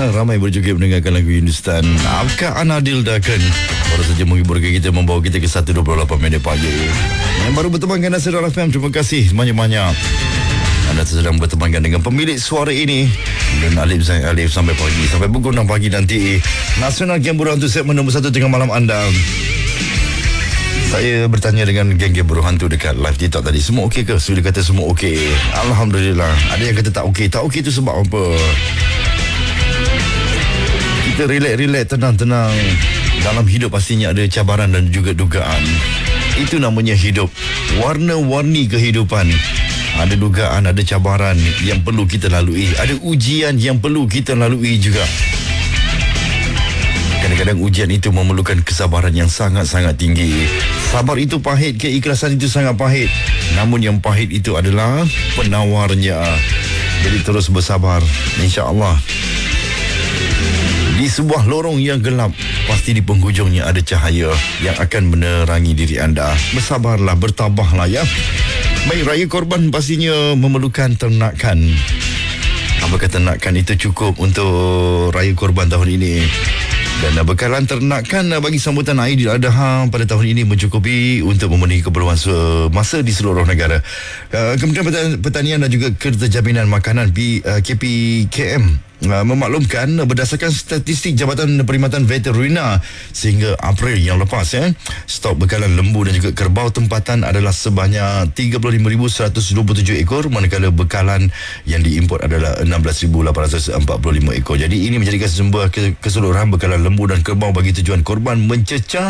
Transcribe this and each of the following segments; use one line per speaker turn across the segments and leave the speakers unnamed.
Ramai berjoget mendengarkan lagu Hindustan. Apakah Anadil Dakan baru saja menghiburkan kita, membawa kita ke 1.28 minit pagi. Yang baru bertemankan Nasiral FM, terima kasih banyak-banyak. Anda sedang bertemankan dengan pemilik suara ini dan Alif sampai pagi, sampai pukul 6 pagi nanti. Nasional Geng Buruhantu segmen nombor 1 tengah malam anda. Saya bertanya dengan geng-geng Buruhantu dekat live TikTok tadi, semua okey ke? Sudah kata semua okey. Alhamdulillah. Ada yang kata tak okey. Tak okey itu sebab apa? Kita relax, tenang-tenang. Dalam hidup pastinya ada cabaran dan juga dugaan. Itu namanya hidup. Warna-warni kehidupan. Ada dugaan, ada cabaran yang perlu kita lalui. Ada ujian yang perlu kita lalui juga. Kadang-kadang ujian itu memerlukan kesabaran yang sangat-sangat tinggi. Sabar itu pahit, keikhlasan itu sangat pahit. Namun yang pahit itu adalah penawarnya. Jadi terus bersabar, insya-Allah. Di sebuah lorong yang gelap, pasti di penghujungnya ada cahaya yang akan menerangi diri anda. Bersabarlah, bertabahlah ya. Baik, raya korban pastinya memerlukan ternakan. Apakah ternakan itu cukup untuk raya korban tahun ini? Dan bekalan ternakan bagi sambutan Aidiladha pada tahun ini mencukupi untuk memenuhi keperluan masa di seluruh negara. Kementerian Pertanian dan juga Kereta Jaminan Makanan KPKM memaklumkan berdasarkan statistik Jabatan Perkhidmatan Veterina sehingga April yang lepas, stok bekalan lembu dan juga kerbau tempatan adalah sebanyak 35,127 ekor, manakala bekalan yang diimport adalah 16,845 ekor. Jadi ini menjadikan sebuah keseluruhan bekalan lembu dan kerbau bagi tujuan korban mencecah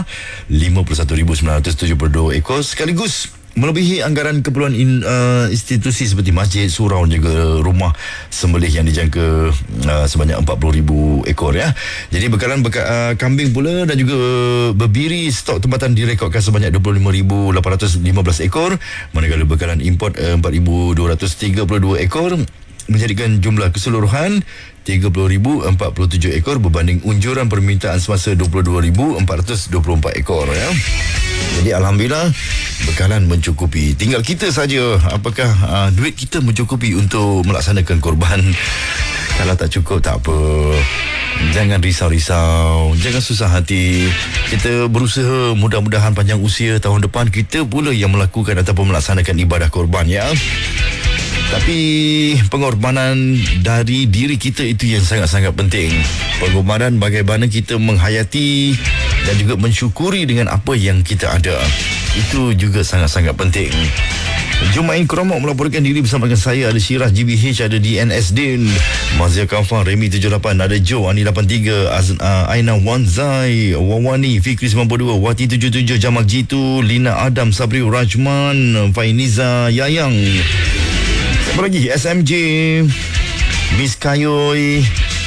51,972 ekor, sekaligus melebihi anggaran keperluan institusi seperti masjid, surau dan juga rumah sembelih yang dijangka sebanyak 40,000 ekor ya. Jadi bekalan kambing pula dan juga berbiri stok tempatan direkodkan sebanyak 25,815 ekor, manakala bekalan import 4,232 ekor, menjadikan jumlah keseluruhan 30,047 ekor berbanding unjuran permintaan semasa 22,424 ekor ya. Jadi alhamdulillah bekalan mencukupi. Tinggal kita saja apakah duit kita mencukupi untuk melaksanakan korban. Kalau tak cukup tak apa. Jangan risau-risau, jangan susah hati. Kita berusaha, mudah-mudahan panjang usia tahun depan kita pula yang melakukan ataupun melaksanakan ibadah korban ya. Tapi pengorbanan dari diri kita itu yang sangat-sangat penting. Pengorbanan bagaimana kita menghayati dan juga mensyukuri dengan apa yang kita ada. Itu juga sangat-sangat penting. Jumain Kromok melaporkan diri bersama dengan saya. Ada Syirah GBH, ada DNS Din, Mazia Kafan, Remy 78, ada Joe, Ani 83, Aina Wanzai, Wawani, Fikri 92, Wati 77, Jamal Jitu, Lina Adam, Sabri Rajman, Fainiza Yayang. Siapa lagi? SMJ, Miss Kayoy,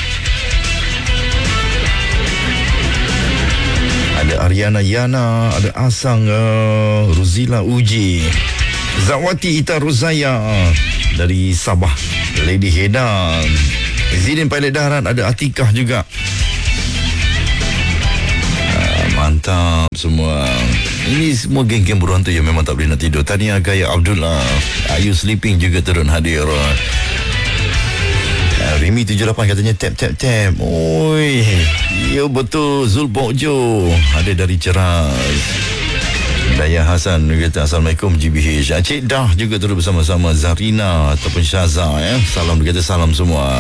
ada Ariana Yana, ada Asang, Ruzila Uji, Zawati Ita Rozaya dari Sabah, Lady Heda, Zidin Pilot Darat, ada Atikah juga. Mantap semua. Ini semua geng-geng Buruhantu yang memang tak boleh nak tidur. Tahniah Gaya Abdullah, Ayu Sleeping juga turun hadir. Remy 78 katanya tap. Oi, ya betul. Zulbokjo ada dari Ceras. Daya Hasan kata Assalamualaikum GBH. Cik Dah juga turut bersama-sama. Zarina ataupun Syaza ya. Salam, dia kata salam semua.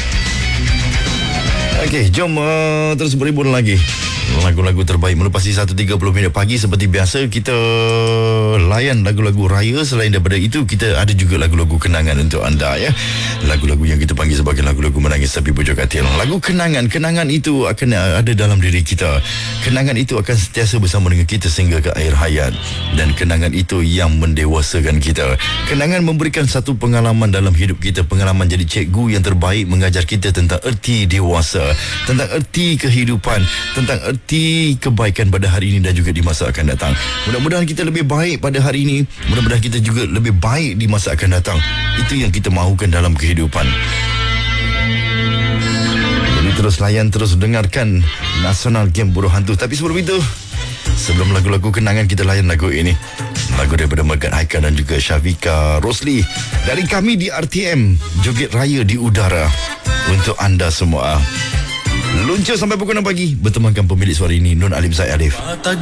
Okey, jom terus berhibur lagi. Lagu-lagu terbaik melepasi 1.30 minit pagi. Seperti biasa kita layan lagu-lagu raya. Selain daripada itu, kita ada juga lagu-lagu kenangan untuk anda ya. Lagu-lagu yang kita panggil sebagai lagu-lagu menangis tapi pujuk hati. Lagu kenangan itu akan ada dalam diri kita. Kenangan itu akan sentiasa bersama dengan kita sehingga ke akhir hayat. Dan kenangan itu yang mendewasakan kita. Kenangan memberikan satu pengalaman dalam hidup kita. Pengalaman jadi cikgu yang terbaik, mengajar kita tentang erti dewasa, tentang erti kehidupan, tentang erti kebaikan pada hari ini dan juga di masa akan datang. Mudah-mudahan kita lebih baik pada hari ini. Mudah-mudahan kita juga lebih baik di masa akan datang. Itu yang kita mahukan dalam kehidupan. Jadi terus layan, terus dengarkan Nasional Geng Buruhantu. Tapi sebelum itu, sebelum lagu-lagu kenangan, kita layan lagu ini. Lagu daripada Megat Haikal dan juga Syafika Rosli. Dari kami di RTM, Joget Raya di Udara. untuk anda semua. Luncur sampai pukul 6 pagi bertemankan pemilik suara ini, Nun Alim Zaid Alif.